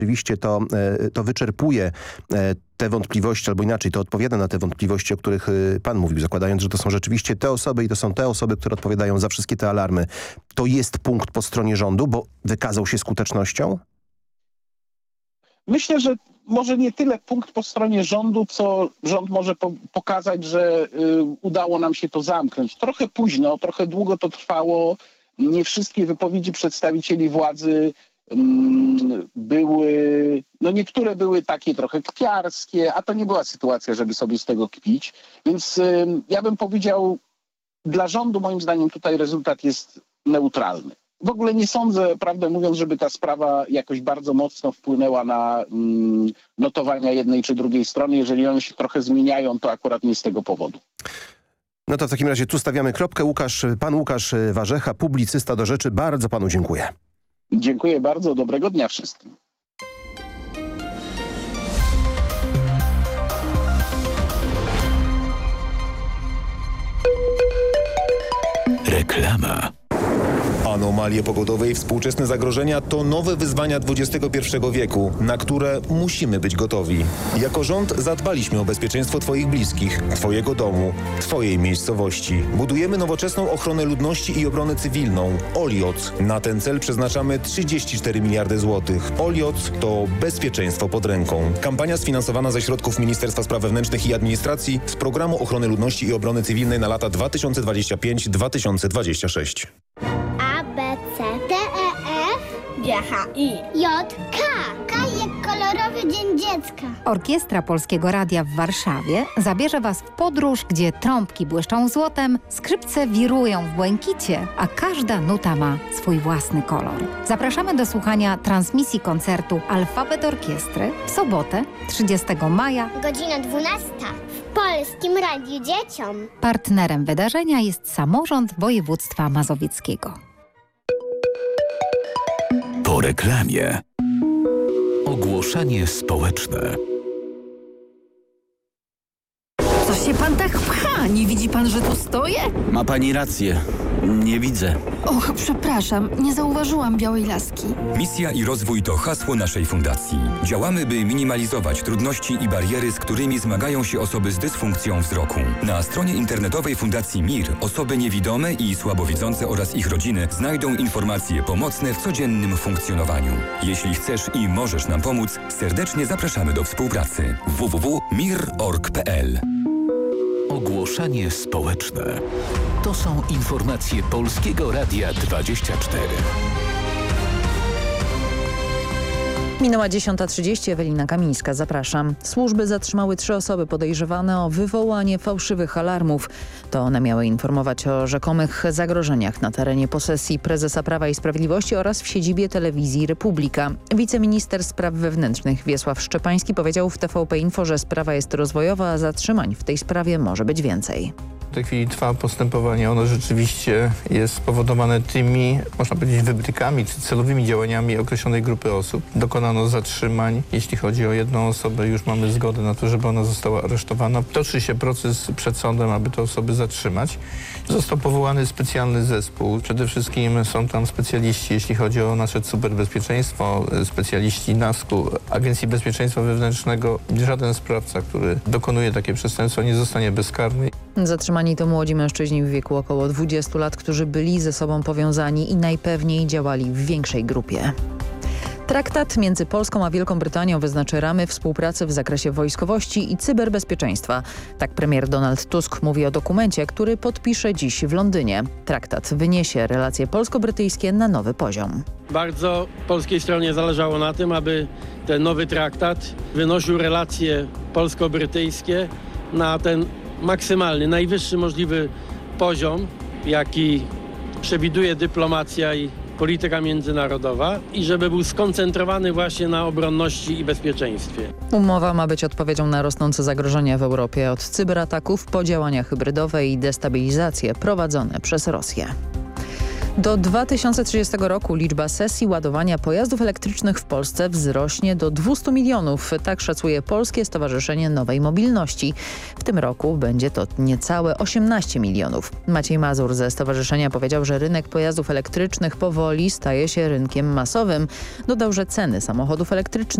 rzeczywiście to wyczerpuje te wątpliwości, albo inaczej, to odpowiada na te wątpliwości, o których pan mówił, zakładając, że to są rzeczywiście te osoby i to są te osoby, które odpowiadają za wszystkie te alarmy. To jest punkt po stronie rządu, bo wykazał się skutecznością? Myślę, że może nie tyle punkt po stronie rządu, co rząd może pokazać, że udało nam się to zamknąć. Trochę późno, trochę długo to trwało. Nie wszystkie wypowiedzi przedstawicieli władzy były, niektóre były takie trochę kpiarskie, a to nie była sytuacja, żeby sobie z tego kpić. Więc ja bym powiedział, dla rządu moim zdaniem tutaj rezultat jest neutralny. W ogóle nie sądzę, prawdę mówiąc, żeby ta sprawa jakoś bardzo mocno wpłynęła na notowania jednej czy drugiej strony. Jeżeli one się trochę zmieniają, to akurat nie z tego powodu. No to w takim razie tu stawiamy kropkę. Pan Łukasz Warzecha, publicysta do rzeczy. Bardzo panu dziękuję. Dziękuję bardzo. Dobrego dnia wszystkim. Reklama. Anomalie pogodowe i współczesne zagrożenia to nowe wyzwania XXI wieku, na które musimy być gotowi. Jako rząd zadbaliśmy o bezpieczeństwo Twoich bliskich, Twojego domu, Twojej miejscowości. Budujemy nowoczesną ochronę ludności i obronę cywilną. OLIOC. Na ten cel przeznaczamy 34 miliardy złotych. OLIOC to bezpieczeństwo pod ręką. Kampania sfinansowana ze środków Ministerstwa Spraw Wewnętrznych i Administracji z Programu Ochrony Ludności i Obrony Cywilnej na lata 2025-2026. G-H-I. J-K. K jak kolorowy dzień dziecka. Orkiestra Polskiego Radia w Warszawie zabierze Was w podróż, gdzie trąbki błyszczą złotem, skrzypce wirują w błękicie, a każda nuta ma swój własny kolor. Zapraszamy do słuchania transmisji koncertu Alfabet Orkiestry w sobotę 30 maja. Godzina 12. W Polskim Radiu Dzieciom. Partnerem wydarzenia jest samorząd województwa mazowieckiego. Po reklamie. Ogłoszenie społeczne. Co się pan tak pcha? Nie widzi pan, że tu stoję? Ma pani rację. Nie widzę. Och, przepraszam, nie zauważyłam białej laski. Misja i rozwój to hasło naszej fundacji. Działamy, by minimalizować trudności i bariery, z którymi zmagają się osoby z dysfunkcją wzroku. Na stronie internetowej Fundacji MIR osoby niewidome i słabowidzące oraz ich rodziny znajdą informacje pomocne w codziennym funkcjonowaniu. Jeśli chcesz i możesz nam pomóc, serdecznie zapraszamy do współpracy. www.mir.org.pl. Ogłoszenie społeczne. To są informacje Polskiego Radia 24. Minęła 10:30, Ewelina Kamińska, zapraszam. Służby zatrzymały 3 osoby podejrzewane o wywołanie fałszywych alarmów. To one miały informować o rzekomych zagrożeniach na terenie posesji prezesa Prawa i Sprawiedliwości oraz w siedzibie telewizji Republika. Wiceminister Spraw Wewnętrznych Wiesław Szczepański powiedział w TVP Info, że sprawa jest rozwojowa, a zatrzymań w tej sprawie może być więcej. W tej chwili trwa postępowanie. Ono rzeczywiście jest spowodowane tymi, można powiedzieć, wybrykami czy celowymi działaniami określonej grupy osób. Dokonano zatrzymań. Jeśli chodzi o jedną osobę, już mamy zgodę na to, żeby ona została aresztowana. Toczy się proces przed sądem, aby te osoby zatrzymać. Został powołany specjalny zespół. Przede wszystkim są tam specjaliści, jeśli chodzi o nasze cyberbezpieczeństwo, specjaliści NASK-u, Agencji Bezpieczeństwa Wewnętrznego. Żaden sprawca, który dokonuje takie przestępstwo, nie zostanie bezkarny. Zatrzymani to młodzi mężczyźni w wieku około 20 lat, którzy byli ze sobą powiązani i najpewniej działali w większej grupie. Traktat między Polską a Wielką Brytanią wyznaczy ramy współpracy w zakresie wojskowości i cyberbezpieczeństwa. Tak premier Donald Tusk mówi o dokumencie, który podpisze dziś w Londynie. Traktat wyniesie relacje polsko-brytyjskie na nowy poziom. Bardzo polskiej stronie zależało na tym, aby ten nowy traktat wynosił relacje polsko-brytyjskie na ten maksymalny, najwyższy możliwy poziom, jaki przewiduje dyplomacja i polityka międzynarodowa i żeby był skoncentrowany właśnie na obronności i bezpieczeństwie. Umowa ma być odpowiedzią na rosnące zagrożenia w Europie, od cyberataków po działania hybrydowe i destabilizację prowadzone przez Rosję. Do 2030 roku liczba sesji ładowania pojazdów elektrycznych w Polsce wzrośnie do 200 milionów. Tak szacuje Polskie Stowarzyszenie Nowej Mobilności. W tym roku będzie to niecałe 18 milionów. Maciej Mazur ze stowarzyszenia powiedział, że rynek pojazdów elektrycznych powoli staje się rynkiem masowym. Dodał, że ceny samochodów elektrycznych